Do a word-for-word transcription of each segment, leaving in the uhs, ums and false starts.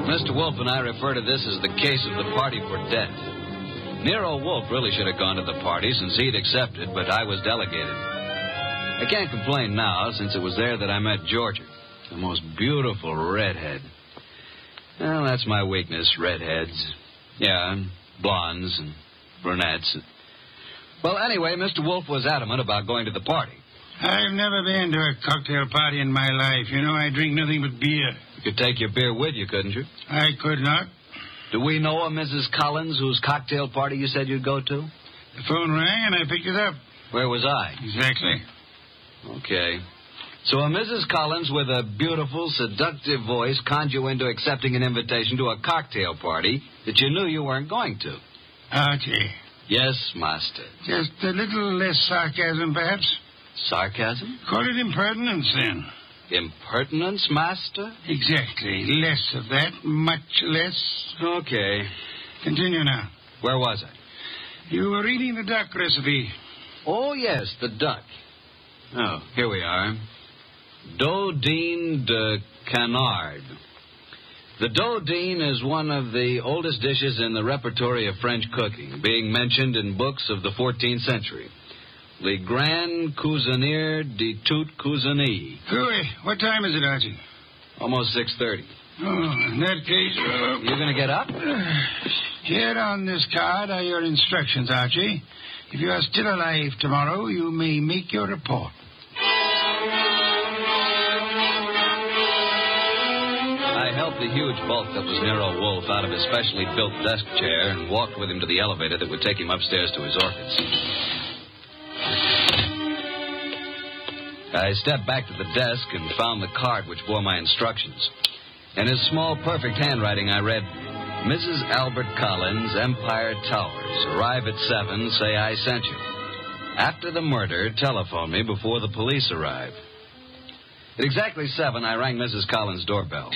Mister Wolf and I refer to this as the case of the party for death. Nero Wolf really should have gone to the party since he'd accepted, but I was delegated. I can't complain now, since it was there that I met Georgia, the most beautiful redhead. Well, that's my weakness, redheads. Yeah, blondes and brunettes. Well, anyway, Mister Wolf was adamant about going to the party. I've never been to a cocktail party in my life. You know, I drink nothing but beer. You could take your beer with you, couldn't you? I could not. Do we know a Missus Collins whose cocktail party you said you'd go to? The phone rang and I picked it up. Where was I? Exactly. Okay. So a Missus Collins with a beautiful, seductive voice conned you into accepting an invitation to a cocktail party that you knew you weren't going to. Archie. Yes, master. Just a little less sarcasm, perhaps. Sarcasm? Call it impertinence, then. Impertinence, master? Exactly. Less of that. Much less. Okay. Continue now. Where was I? You were reading the duck recipe. Oh, yes, the duck. Oh, here we are. Dodine de Canard. The dodine is one of the oldest dishes in the repertory of French cooking, being mentioned in books of the fourteenth century. Le Grand Cuisinier de Toute Cuisine. Hooey, what time is it, Archie? Almost six thirty. Oh, in that case... Uh, You're going to get up? Here on this card are your instructions, Archie. If you are still alive tomorrow, you may make your report. I helped the huge bulk that was Nero Wolf out of his specially built desk chair and walked with him to the elevator that would take him upstairs to his orchids. I stepped back to the desk and found the card which bore my instructions. In his small, perfect handwriting, I read, Missus Albert Collins, Empire Towers. Arrive at seven, say I sent you. After the murder, telephone me before the police arrive. At exactly seven, I rang Missus Collins' doorbell.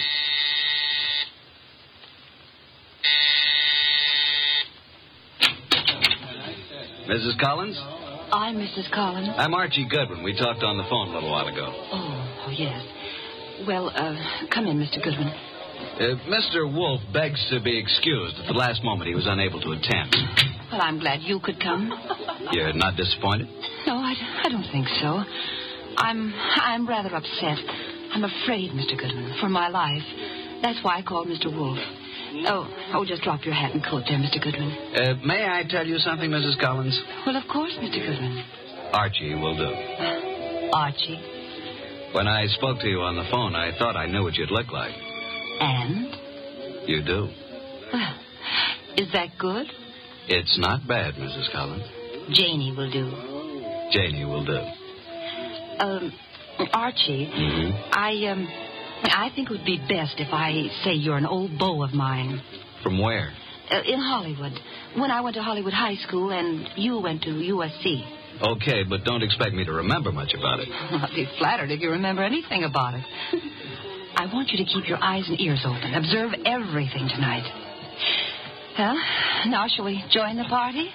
Missus Collins? I'm Missus Collins. I'm Archie Goodwin. We talked on the phone a little while ago. Oh, oh yes. Well, uh, come in, Mister Goodwin. Uh, Mister Wolf begs to be excused. At the last moment, he was unable to attend. Well, I'm glad you could come. You're not disappointed? No, I, I don't think so. I'm I'm rather upset. I'm afraid, Mister Goodwin, for my life. That's why I called Mister Wolf. Oh, oh, just drop your hat and coat there, Mister Goodwin. Uh, may I tell you something, Missus Collins? Well, of course, Mister Goodwin. Archie will do. Uh, Archie? When I spoke to you on the phone, I thought I knew what you'd look like. And? You do. Well, is that good? It's not bad, Missus Collins. Janie will do. Janie will do. Um, Archie, Mm-hmm. I, um... I think it would be best if I say you're an old beau of mine. From where? Uh, in Hollywood. When I went to Hollywood High School and you went to U S C. Okay, but don't expect me to remember much about it. I'd be flattered if you remember anything about it. I want you to keep your eyes and ears open. Observe everything tonight. Well, now shall we join the party?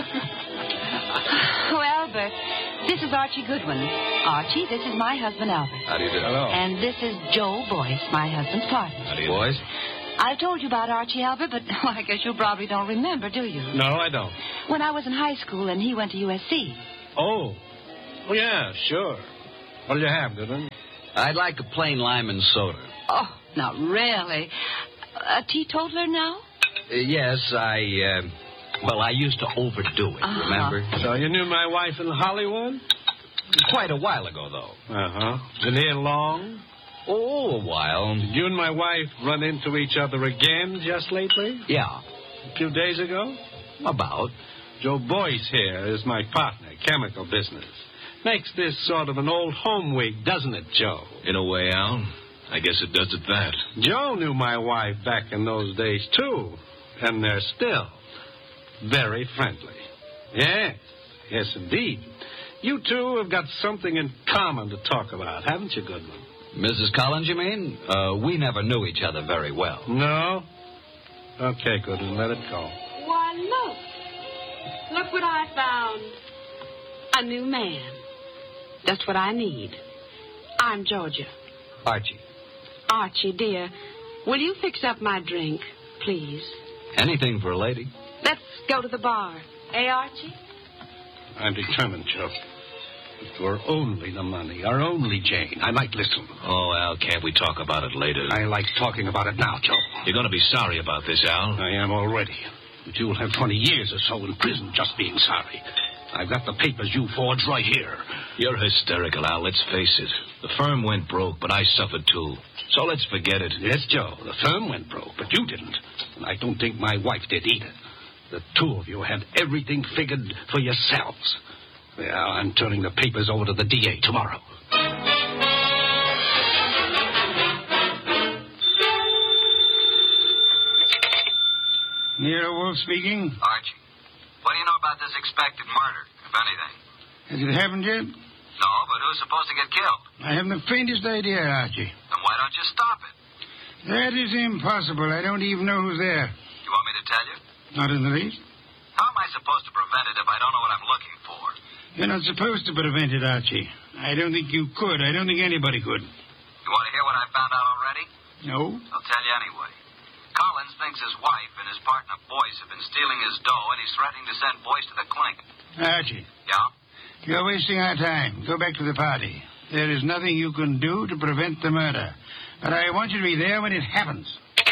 Oh, Albert, this is Archie Goodwin. Archie, this is my husband, Albert. How do you do? Hello. And this is Joe Boyce, my husband's partner. How do you do? Boys? I've told you about Archie, Albert, but well, I guess you probably don't remember, do you? No, I don't. When I was in high school and he went to U S C. Oh. Oh, yeah, sure. What'll you have, Goodwin? I'd like a plain lime and soda. Oh, now, really? A teetotaler now? Uh, yes, I, uh, well, I used to overdo it, Uh-huh. remember? So you knew my wife in Hollywood? Quite a while ago, though. Uh-huh. Been here long? Oh, a while. Did you and my wife run into each other again just lately? Yeah, A few days ago? about. Joe Boyce here is my partner, chemical business. Makes this sort of an old home week, doesn't it, Joe? In a way, Al. I guess it does it that. Joe knew my wife back in those days, too. And they're still very friendly. Yes, yes, indeed. You two have got something in common to talk about, haven't you, Goodwin? Missus Collins, you mean? Uh, we never knew each other very well. No? Okay, Goodwin, let it go. Why, look. Look what I found. A new man. Just what I need. I'm Georgia. Archie. Archie, dear, Will you fix up my drink, please? Anything for a lady. Let's go to the bar. Eh, Archie? I'm determined, Joe. If it were only the money, or only Jane, I might listen. Oh, Al, can't we talk about it later? I like talking about it now, Joe. You're going to be sorry about this, Al. I am already. But you'll have twenty years or so in prison just being sorry. I've got the papers you forged right here. You're hysterical, Al. Let's face it. The firm went broke, but I suffered too. So let's forget it. Yes, Joe, the firm went broke, but you didn't. And I don't think my wife did either. The two of you had everything figured for yourselves. Well, I'm turning the papers over to the D A tomorrow. Nero Wolf speaking. Archie, what do you know about this expected murder, if anything? Has it happened yet? No, but who's supposed to get killed? I haven't the faintest idea, Archie. Then why don't you stop it? That is impossible. I don't even know who's there. You want me to tell you? Not in the least. How am I supposed to prevent it if I don't know what I'm looking for? You're not supposed to prevent it, Archie. I don't think you could. I don't think anybody could. You want to hear what I found out already? No? I'll tell you anyway. Collins thinks his wife and his partner Boyce have been stealing his dough, and he's threatening to send Boyce to the clink. Archie. Yeah? You're wasting our time. Go back to the party. There is nothing you can do to prevent the murder. But I want you to be there when it happens.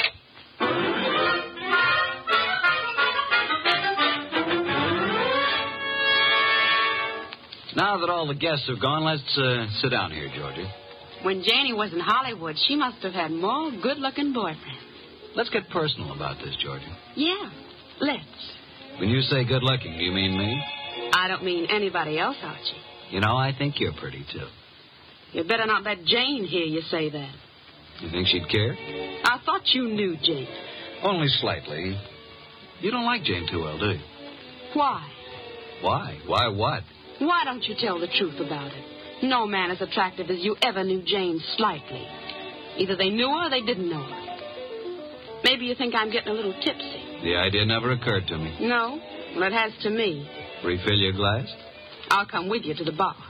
Now that all the guests have gone, let's uh, sit down here, Georgie. When Janie was in Hollywood, she must have had more good-looking boyfriends. Let's get personal about this, Georgie. Yeah, let's. When you say good-looking, do you mean me? I don't mean anybody else, Archie. You know, I think you're pretty, too. You better not let Jane hear you say that. You think she'd care? I thought you knew Jane. Only slightly. You don't like Jane too well, do you? Why? Why? Why what? Why don't you tell the truth about it? No man as attractive as you ever knew Jane slightly. Either they knew her or they didn't know her. Maybe you think I'm getting a little tipsy. The idea never occurred to me. No? Well, it has to me. Refill your glass? I'll come with you to the bar.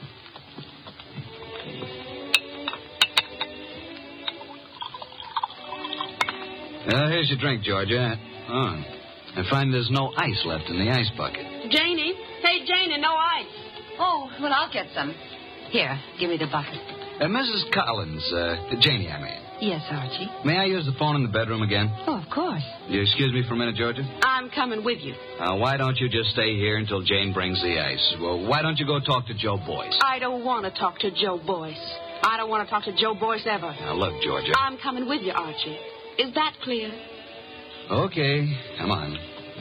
Uh, here's your drink, Georgia. Oh, I find there's no ice left in the ice bucket. Janie? Hey, Janie, no ice. Oh, well, I'll get some. Here, give me the bucket. Uh, Missus Collins, uh, Janie, I mean. Yes, Archie. May I use the phone in the bedroom again? Oh, of course. You excuse me for a minute, Georgia? I'm coming with you. Uh, why don't you just stay here until Jane brings the ice? Well, why don't you go talk to Joe Boyce? I don't want to talk to Joe Boyce. I don't want to talk to Joe Boyce ever. Now, look, Georgia. I'm coming with you, Archie. Is that clear? Okay, come on.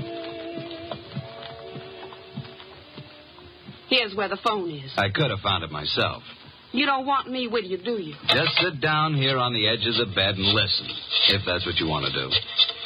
Here's where the phone is. I could have found it myself. You don't want me with you, do you? Just sit down here on the edge of the bed and listen, if that's what you want to do.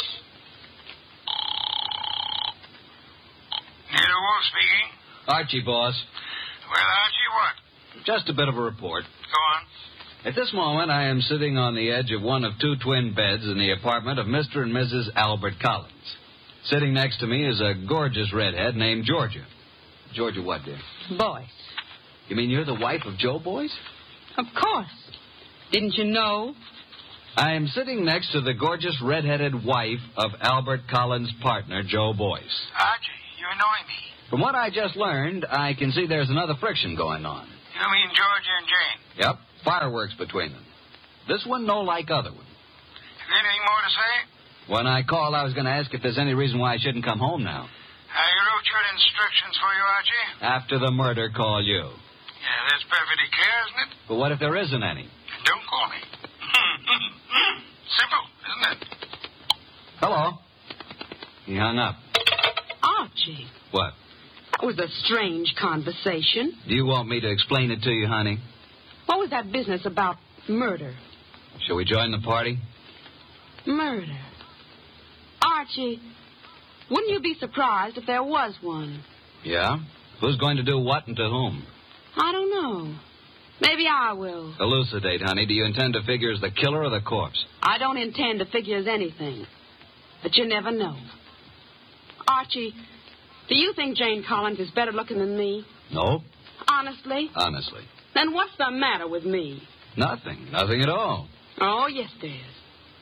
Nero Wolf speaking. Archie, boss. Well, Archie, what? Just a bit of a report. Go on. At this moment, I am sitting on the edge of one of two twin beds in the apartment of Mister and Missus Albert Collins. Sitting next to me is a gorgeous redhead named Georgia. Georgia what, dear? Boyce. You mean you're the wife of Joe Boyce? Of course. Didn't you know? I am sitting next to the gorgeous redheaded wife of Albert Collins' partner, Joe Boyce. Archie, you annoy me. From what I just learned, I can see there's another friction going on. You mean Georgia and Jane? Yep, fireworks between them. This one no like other one. Have you anything more to say? When I called, I was going to ask if there's any reason why I shouldn't come home now. I wrote your instructions for you, Archie. After the murder, call you. Yeah, that's perfectly clear, isn't it? But what if there isn't any? Don't call me. Simple, isn't it? Hello. He hung up. Archie. What? That was a strange conversation. Do you want me to explain it to you, honey? What was that business about murder? Shall we join the party? Murder. Archie, wouldn't you be surprised if there was one? Yeah? Who's going to do what and to whom? I don't know. Maybe I will. Elucidate, honey. Do you intend to figure as the killer or the corpse? I don't intend to figure as anything. But you never know. Archie, do you think Jane Collins is better looking than me? No. Honestly? Honestly. Then what's the matter with me? Nothing. Nothing at all. Oh, yes, there is.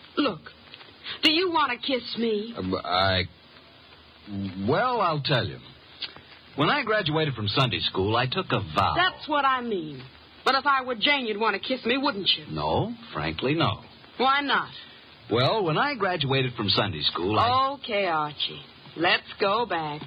Look, do you want to kiss me? Uh, I... Well, I'll tell you. When I graduated from Sunday school, I took a vow. That's what I mean. But if I were Jane, you'd want to kiss me, wouldn't you? No, frankly, no. Why not? Well, when I graduated from Sunday school, I... Okay, Archie. Let's go back.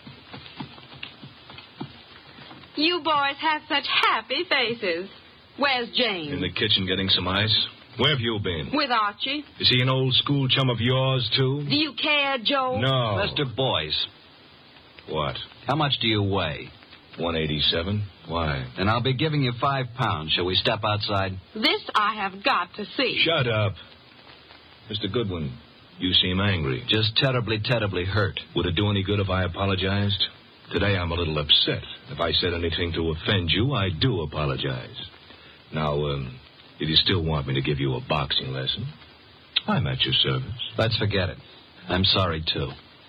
You boys have such happy faces. Where's Jane? In the kitchen getting some ice. Where have you been? With Archie. Is he an old school chum of yours, too? Do you care, Joe? No. Mister Boyce, What? how much do you weigh? one eighty-seven? Why? And I'll be giving you five pounds. Shall we step outside? This I have got to see. Shut up. Mister Goodwin, you seem angry. Just terribly, terribly hurt. Would it do any good if I apologized? Today I'm a little upset. If I said anything to offend you, I do apologize. Now, um, if you still want me to give you a boxing lesson, I'm at your service. Let's forget it. I'm sorry, too.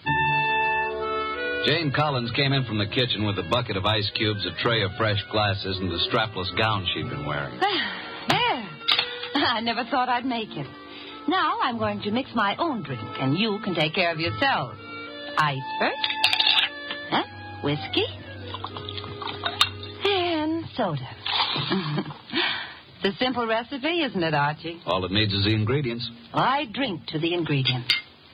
Jane Collins came in from the kitchen with a bucket of ice cubes, a tray of fresh glasses, and the strapless gown she'd been wearing. There. I never thought I'd make it. Now I'm going to mix my own drink, and you can take care of yourselves. Ice first. Huh? Whiskey. And soda. It's a simple recipe, isn't it, Archie? All it needs is the ingredients. I drink to the ingredients.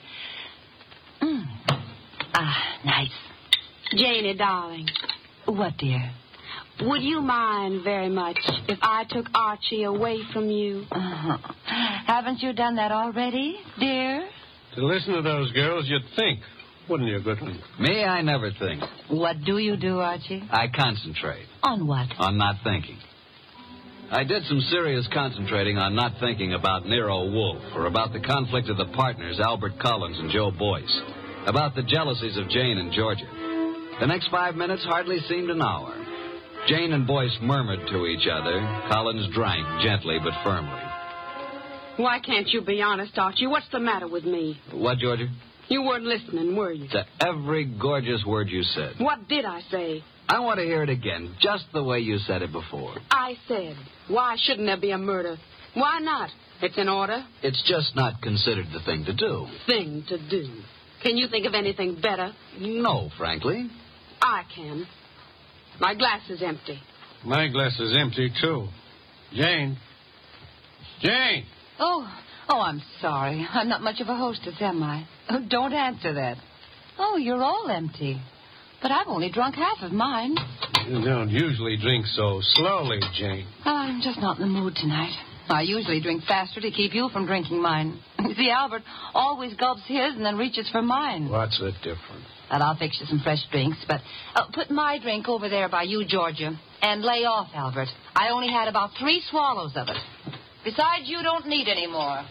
Mm. Ah, nice. Janie, darling, What, dear? would you mind very much if I took Archie away from you? Uh-huh. Haven't you done that already, dear? To listen to those girls, you'd think, wouldn't you, Goodwin? Me, I never think. What do you do, Archie? I concentrate On what? on not thinking. I did some serious concentrating on not thinking about Nero Wolfe or about the conflict of the partners, Albert Collins and Joe Boyce, about the jealousies of Jane and Georgia. The next five minutes hardly seemed an hour. Jane and Boyce murmured to each other. Collins drank gently but firmly. Why can't you be honest, Archie? What's the matter with me? What, Georgia? You weren't listening, were you? To every gorgeous word you said. What did I say? I want to hear it again, just the way you said it before. I said, why shouldn't there be a murder? Why not? It's in order. It's just not considered the thing to do. Thing to do. Can you think of anything better? No, frankly. I can. My glass is empty. My glass is empty, too. Jane. Jane! Oh, oh, I'm sorry. I'm not much of a hostess, am I? Oh, don't answer that. Oh, you're all empty. But I've only drunk half of mine. You don't usually drink so slowly, Jane. I'm just not in the mood tonight. I usually drink faster to keep you from drinking mine. You see, Albert always gulps his and then reaches for mine. What's the difference? Well, I'll fix you some fresh drinks, but uh, put my drink over there by you, Georgia, and lay off, Albert. I only had about three swallows of it. Besides, you don't need any more.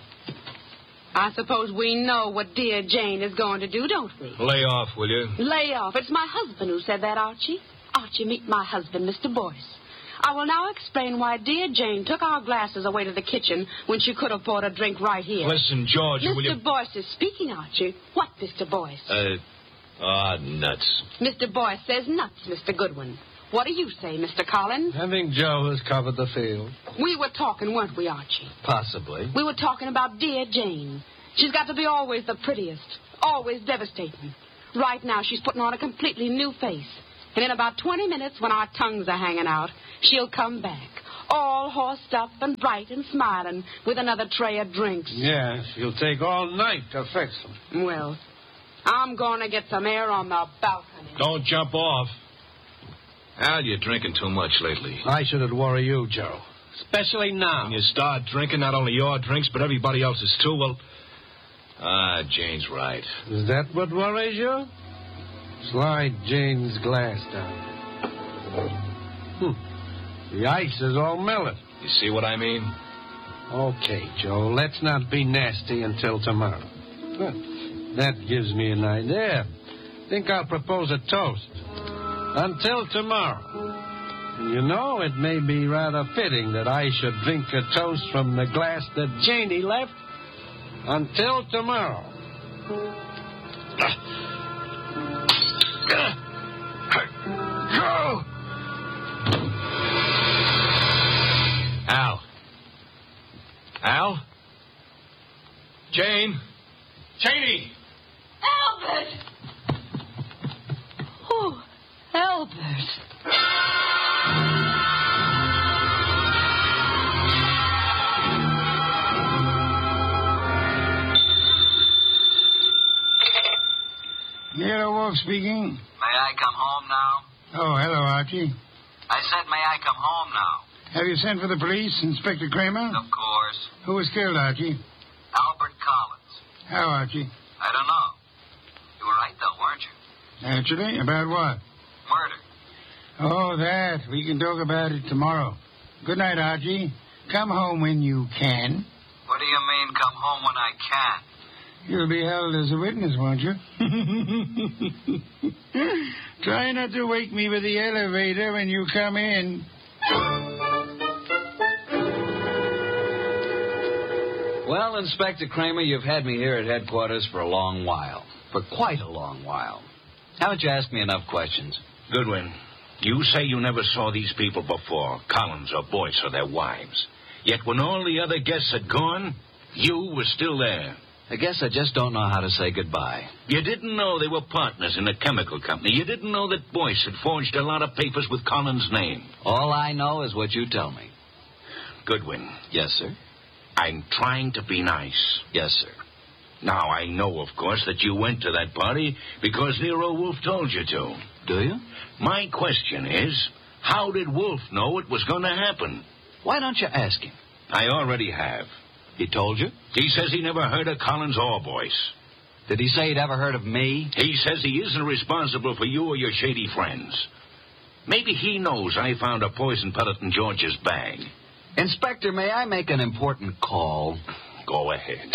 I suppose we know what dear Jane is going to do, don't we? Lay off, will you? Lay off. It's my husband who said that, Archie. Archie, meet my husband, Mister Boyce. I will now explain why dear Jane took our glasses away to the kitchen when she could have bought a drink right here. Listen, Georgia, will you... Mister Boyce is speaking, Archie. What, Mister Boyce? Uh, ah, nuts. Mister Boyce says nuts, Mister Goodwin. What do you say, Mister Collins? I think Joe has covered the field. We were talking, weren't we, Archie? Possibly. We were talking about dear Jane. She's got to be always the prettiest, always devastating. Right now, she's putting on a completely new face. And in about twenty minutes, when our tongues are hanging out, she'll come back, all horsed up and bright and smiling, with another tray of drinks. Yeah, she'll take all night to fix them. Well, I'm going to get some air on the balcony. Don't jump off. Al, you're drinking too much lately. I shouldn't worry you, Joe. Especially now. When you start drinking, not only your drinks, but everybody else's too, well... Ah, Jane's right. Is that what worries you? Slide Jane's glass down. Hmm. The ice is all melted. You see what I mean? Okay, Joe, let's not be nasty until tomorrow. Well, that gives me an idea. Think I'll propose a toast. Until tomorrow. And you know, it may be rather fitting that I should drink a toast from the glass that Janie left. Until tomorrow. Al. Al? Jane? Cheney! Albert! Oh, Albert. Nero Wolf speaking. May I come home now? Oh, hello, Archie. I said, may I come home now? Have you sent for the police, Inspector Kramer? Of course. Who was killed, Archie? Albert Collins. How, Archie? I don't know. You were right, though, weren't you? Naturally. About what? Murder. Oh, that. We can talk about it tomorrow. Good night, Archie. Come home when you can. What do you mean, come home when I can? You'll be held as a witness, won't you? Try not to wake me with the elevator when you come in. Well, Inspector Kramer, you've had me here at headquarters for a long while. For quite a long while. Haven't you asked me enough questions? Goodwin, you say you never saw these people before, Collins or Boyce or their wives. Yet when all the other guests had gone, you were still there. I guess I just don't know how to say goodbye. You didn't know they were partners in a chemical company. You didn't know that Boyce had forged a lot of papers with Collins' name. All I know is what you tell me. Goodwin. Yes, sir. I'm trying to be nice. Yes, sir. Now, I know, of course, that you went to that party because Nero Wolf told you to. Do you? My question is, how did Wolf know it was going to happen? Why don't you ask him? I already have. He told you? He says he never heard of Collins or Boyce. Did he say he'd ever heard of me? He says he isn't responsible for you or your shady friends. Maybe he knows I found a poison pellet in George's bag. Inspector, may I make an important call? Go ahead.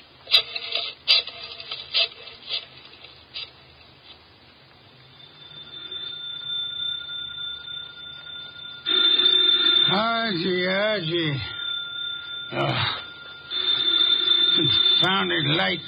Archie, Archie. Oh, confounded light.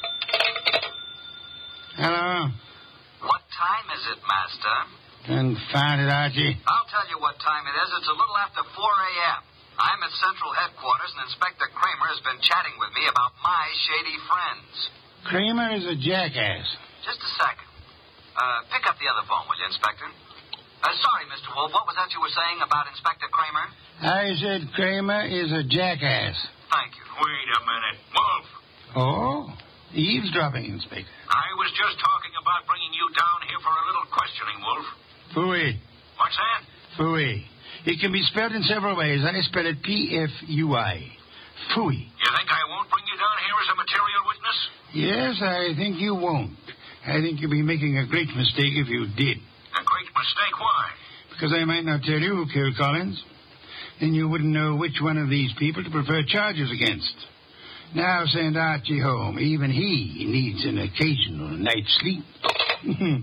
Hello? What time is it, Master? Confounded, Archie. I'll tell you what time it is. It's a little after four a.m. I'm at Central Headquarters, and Inspector Kramer has been chatting with me about my shady friends. Kramer is a jackass. Just a second. Uh, pick up the other phone, will you, Inspector? Uh, sorry, Mister Wolf. What was that you were saying about Inspector Kramer? I said Kramer is a jackass. Thank you. Wait a minute. Wolf. Oh? Eavesdropping, Inspector. I was just talking about bringing you down here for a little questioning, Wolf. Fooey. What's that? Fooey. It can be spelled in several ways. I spell it P F U I. Fooey. You think I won't bring you down here as a material witness? Yes, I think you won't. I think you'll be making a great mistake if you did. A great mistake? Why? Because I might not tell you who killed Collins. Then you wouldn't know which one of these people to prefer charges against. Now send Archie home. Even he needs an occasional night's sleep. What do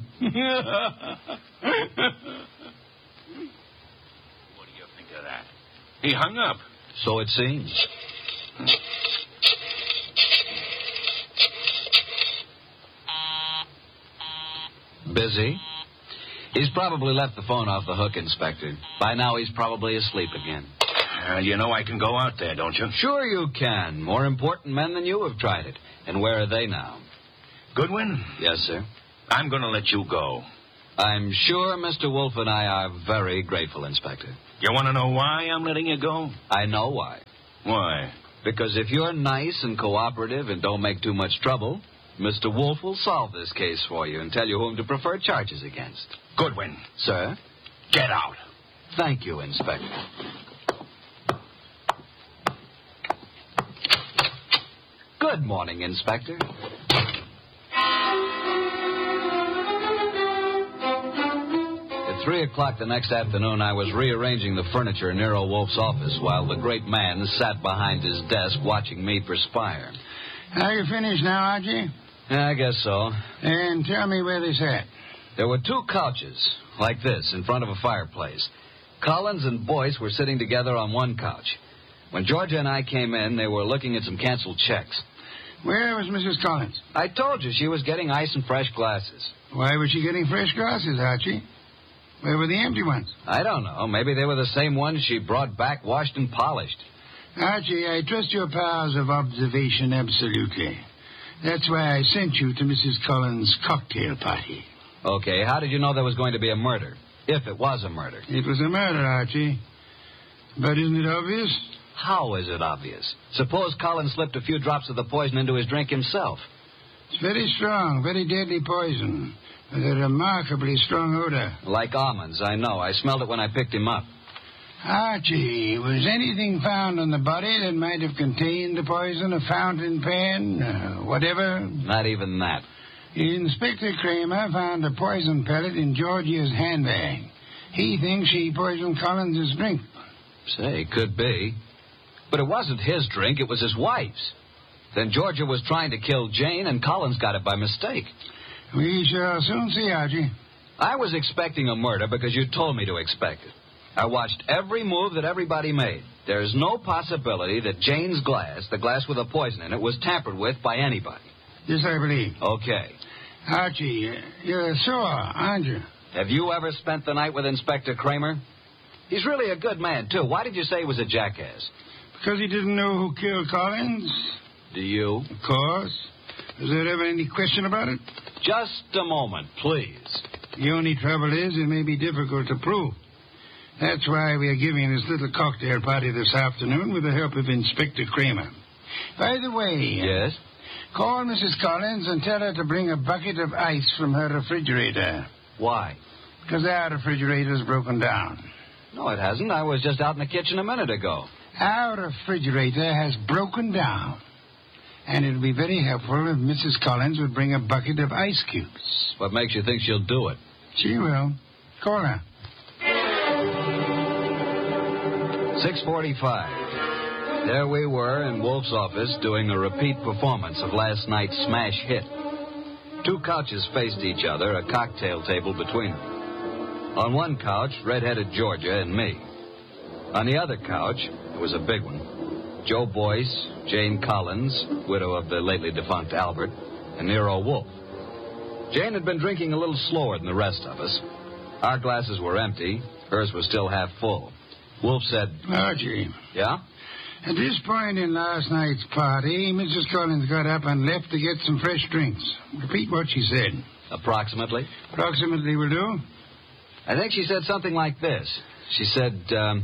you think of that? He hung up. So it seems. Busy? He's probably left the phone off the hook, Inspector. By now he's probably asleep again. Well, you know I can go out there, don't you? Sure you can. More important men than you have tried it. And where are they now? Goodwin? Yes, sir. I'm going to let you go. I'm sure Mister Wolf and I are very grateful, Inspector. You want to know why I'm letting you go? I know why. Why? Because if you're nice and cooperative and don't make too much trouble, Mister Wolf will solve this case for you and tell you whom to prefer charges against. Goodwin. Sir? Get out. Thank you, Inspector. Good morning, Inspector. At three o'clock the next afternoon, I was rearranging the furniture in Nero Wolf's office while the great man sat behind his desk watching me perspire. Are you finished now, Archie? Yeah, I guess so. And tell me where they sat. There were two couches, like this, in front of a fireplace. Collins and Boyce were sitting together on one couch. When Georgia and I came in, they were looking at some canceled checks. Where was Missus Collins? I told you she was getting ice and fresh glasses. Why was she getting fresh glasses, Archie? Where were the empty ones? I don't know. Maybe they were the same ones she brought back washed and polished. Archie, I trust your powers of observation absolutely. That's why I sent you to Missus Collins' cocktail party. Okay, how did you know there was going to be a murder? If it was a murder. It was a murder, Archie. But isn't it obvious? How is it obvious? Suppose Collins slipped a few drops of the poison into his drink himself. It's very strong, very deadly poison, with a remarkably strong odor. Like almonds, I know. I smelled it when I picked him up. Archie, was anything found on the body that might have contained the poison? A fountain pen, uh, whatever? Not even that. Inspector Kramer found a poison pellet in Georgia's handbag. He thinks she poisoned Collins' drink. Say, could be. But it wasn't his drink, it was his wife's. Then Georgia was trying to kill Jane, and Collins got it by mistake. We shall soon see, Archie. I was expecting a murder because you told me to expect it. I watched every move that everybody made. There's no possibility that Jane's glass, the glass with the poison in it, was tampered with by anybody. Yes, I believe. Okay. Archie, you're sore, aren't you? Have you ever spent the night with Inspector Kramer? He's really a good man, too. Why did you say he was a jackass? Because he didn't know who killed Collins. Do you? Of course. Was there ever any question about it? Just a moment, please. The only trouble is it may be difficult to prove. That's why we are giving this little cocktail party this afternoon with the help of Inspector Kramer. By the way... Yes? Call Missus Collins and tell her to bring a bucket of ice from her refrigerator. Why? Because our refrigerator's broken down. No, it hasn't. I was just out in the kitchen a minute ago. Our refrigerator has broken down. And it would be very helpful if Missus Collins would bring a bucket of ice cubes. What makes you think she'll do it? She will. Call her. six forty-five. There we were in Wolf's office doing a repeat performance of last night's smash hit. Two couches faced each other, a cocktail table between them. On one couch, red-headed Georgia and me. On the other couch, it was a big one, Joe Boyce, Jane Collins, widow of the lately defunct Albert, and Nero Wolf. Jane had been drinking a little slower than the rest of us. Our glasses were empty. Hers was still half full. Wolf said... Archie. Yeah? At this point in last night's party, Missus Collins got up and left to get some fresh drinks. Repeat what she said. Approximately? Approximately will do. I think she said something like this. She said, um,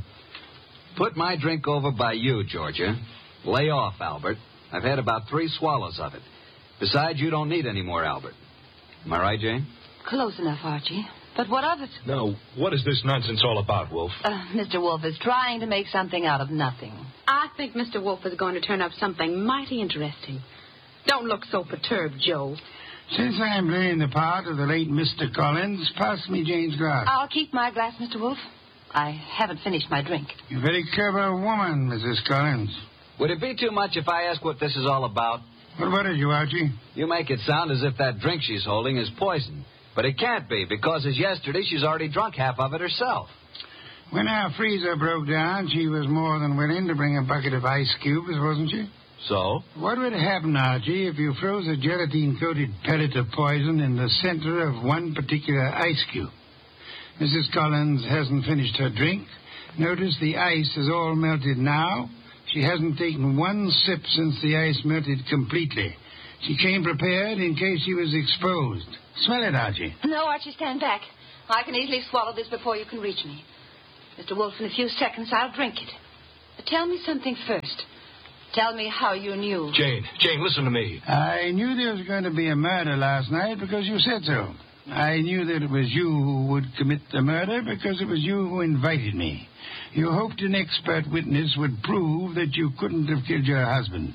put my drink over by you, Georgia. Lay off, Albert. I've had about three swallows of it. Besides, you don't need any more, Albert. Am I right, Jane? Close enough, Archie. But what of it? Now, what is this nonsense all about, Wolf? Uh, Mister Wolf is trying to make something out of nothing. I think Mister Wolf is going to turn up something mighty interesting. Don't look so perturbed, Joe. Since I'm playing the part of the late Mister Collins, pass me Jane's glass. I'll keep my glass, Mister Wolf. I haven't finished my drink. You're a very clever woman, Missus Collins. Would it be too much if I ask what this is all about? What about it, you, Archie? You make it sound as if that drink she's holding is poison. But it can't be, because as yesterday, she's already drunk half of it herself. When our freezer broke down, she was more than willing to bring a bucket of ice cubes, wasn't she? So? What would happen, Archie, if you froze a gelatine-coated pellet of poison in the center of one particular ice cube? Missus Collins hasn't finished her drink. Notice the ice is all melted now. She hasn't taken one sip since the ice melted completely. She came prepared in case she was exposed. Smell it, Archie. No, Archie, stand back. I can easily swallow this before you can reach me. Mister Wolf, in a few seconds, I'll drink it. But tell me something first. Tell me how you knew. Jane, Jane, listen to me. I knew there was going to be a murder last night because you said so. I knew that it was you who would commit the murder because it was you who invited me. You hoped an expert witness would prove that you couldn't have killed your husband.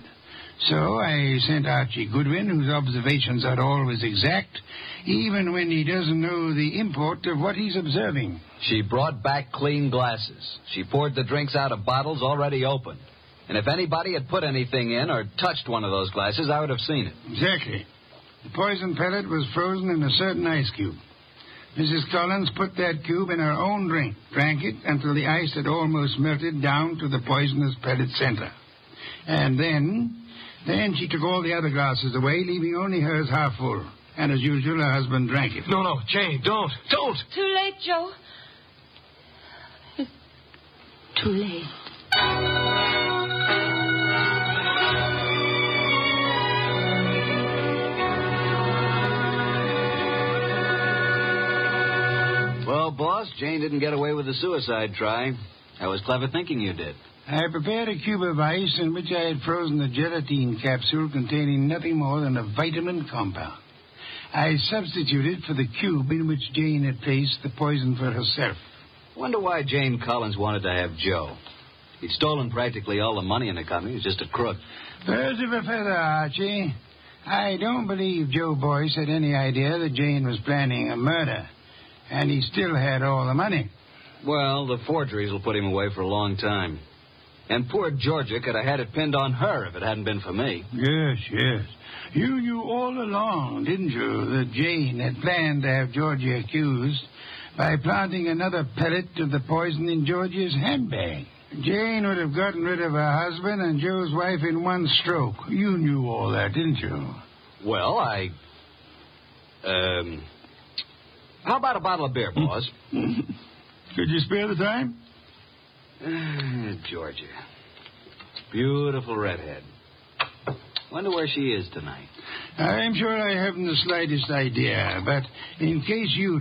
So I sent Archie Goodwin, whose observations are always exact, even when he doesn't know the import of what he's observing. She brought back clean glasses. She poured the drinks out of bottles already opened. And if anybody had put anything in or touched one of those glasses, I would have seen it. Exactly. The poison pellet was frozen in a certain ice cube. Missus Collins put that cube in her own drink, drank it until the ice had almost melted down to the poisonous pellet center. And then... Then she took all the other glasses away, leaving only hers half full. And as usual, her husband drank it. No, no, Jane, don't, don't. Too late, Joe. It's too late. boss, Jane didn't get away with the suicide try. That was clever thinking you did. I prepared a cube of ice in which I had frozen a gelatine capsule containing nothing more than a vitamin compound. I substituted for the cube in which Jane had placed the poison for herself. Wonder why Jane Collins wanted to have Joe. He'd stolen practically all the money in the company. He was just a crook. Birds of a feather, Archie. I don't believe Joe Boyce had any idea that Jane was planning a murder. And he still had all the money. Well, the forgeries will put him away for a long time. And poor Georgia could have had it pinned on her if it hadn't been for me. Yes, yes. You knew all along, didn't you, that Jane had planned to have Georgia accused by planting another pellet of the poison in Georgia's handbag. Jane would have gotten rid of her husband and Joe's wife in one stroke. You knew all that, didn't you? Well, I... Um... How about a bottle of beer, boss? Could you spare the time? Uh, Georgia. Beautiful redhead. Wonder where she is tonight. I'm sure I haven't the slightest idea, but in case you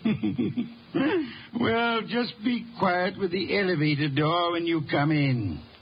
do... well, just be quiet with the elevator door when you come in.